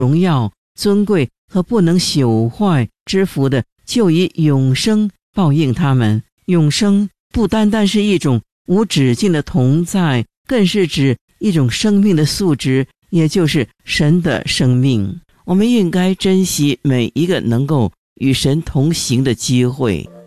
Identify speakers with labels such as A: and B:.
A: 荣耀、尊贵和不能朽坏之福的，就以永生报应他们。永生不单单是一种无止境的同在，更是指一种生命的素质，也就是神的生命。我们应该珍惜每一个能够与神同行的机会。